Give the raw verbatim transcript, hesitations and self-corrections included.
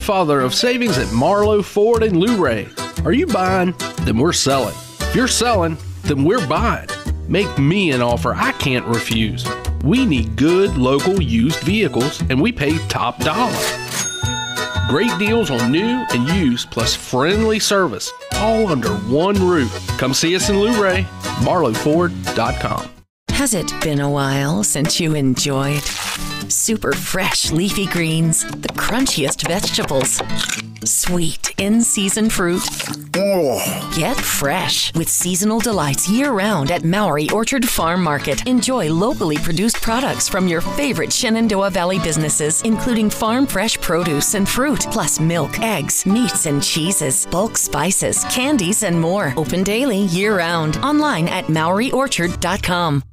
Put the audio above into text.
father of savings at Marlowe, Ford, and Luray. Are you buying? Then we're selling. If you're selling, then we're buying. Make me an offer I can't refuse. We need good local used vehicles, and we pay top dollar. Great deals on new and used, plus friendly service, all under one roof. Come see us in Luray, marlowe ford dot com. Has it been a while since you enjoyed super fresh leafy greens, the crunchiest vegetables, sweet in-season fruit? Oh. Get fresh with seasonal delights year-round at Maury Orchard Farm Market. Enjoy locally produced products from your favorite Shenandoah Valley businesses, including farm fresh produce and fruit, plus milk, eggs, meats and cheeses, bulk spices, candies, and more. Open daily year-round. Online at maury orchard dot com.